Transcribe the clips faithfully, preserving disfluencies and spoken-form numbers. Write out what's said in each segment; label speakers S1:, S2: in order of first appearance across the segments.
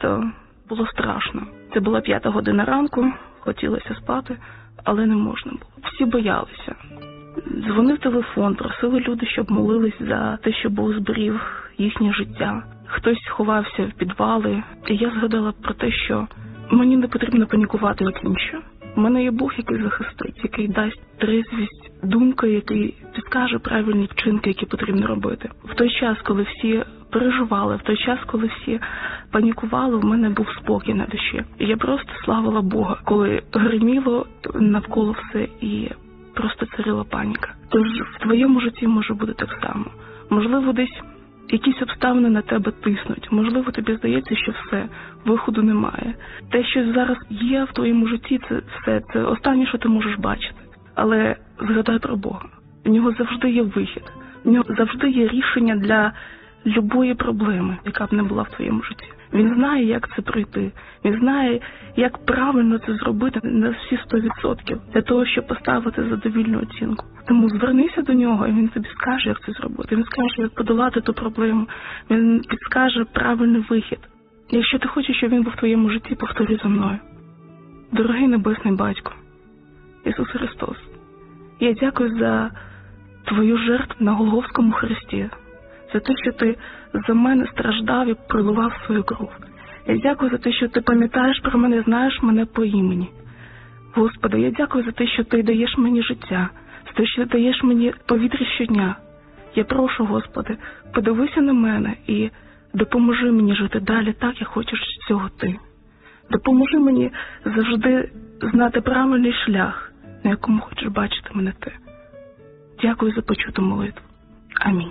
S1: просто було страшно. Це була п'ята година ранку, хотілося спати, але не можна було. Всі боялися. Дзвонив телефон, просили люди, щоб молились за те, що Бог зберіг їхнє життя. Хтось ховався в підвали. І я згадала про те, що мені не потрібно панікувати, як інші. У мене є Бог, який захистить, який дасть трезвість, думка, який підкаже правильні вчинки, які потрібно робити. В той час, коли всі переживали, в той час, коли всі панікували, в мене був спокій на душі. І я просто славила Бога, коли гриміло навколо все і просто царила паніка. Тож в твоєму житті може бути так само. Можливо, десь якісь обставини на тебе тиснуть. Можливо, тобі здається, що все, виходу немає. Те, що зараз є в твоєму житті, це все, це останнє, що ти можеш бачити. Але згадай про Бога. В нього завжди є вихід. В нього завжди є рішення для любої проблеми, яка б не була в твоєму житті. Він знає, як це пройти. Він знає, як правильно це зробити на всі сто відсотків, для того, щоб поставити задовільну оцінку. Тому звернися до нього, і він тобі скаже, як це зробити. Він скаже, як подолати ту проблему. Він підскаже правильний вихід. Якщо ти хочеш, щоб він був в твоєму житті, повторюй за мною. Дорогий Небесний Батько, Ісус Христос, я дякую за твою жертву на Голгофському хресті, за те, що ти за мене страждав і проливав свою кров. Я дякую за те, що ти пам'ятаєш про мене, знаєш мене по імені. Господи, я дякую за те, що ти даєш мені життя, за те, що ти даєш мені повітря щодня. Я прошу, Господи, подивися на мене і допоможи мені жити далі так, як хочеш цього ти. Допоможи мені завжди знати правильний шлях, на якому хочеш бачити мене ти. Дякую за почуту молитву. Амінь.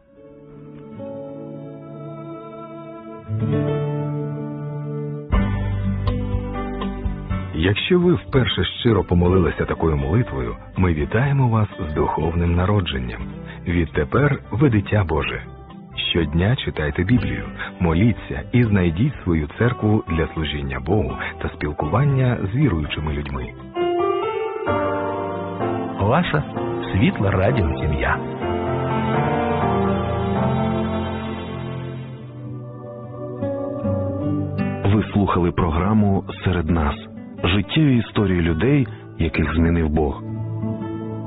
S2: Якщо ви вперше щиро помолилися такою молитвою, ми вітаємо вас з духовним народженням. Відтепер ви дитя Боже. Щодня читайте Біблію, моліться і знайдіть свою церкву для служіння Богу та спілкування з віруючими людьми.
S3: Ваша світла радіосім'я.
S4: Ви слухали програму «Серед нас» – життєві історії людей, яких змінив Бог.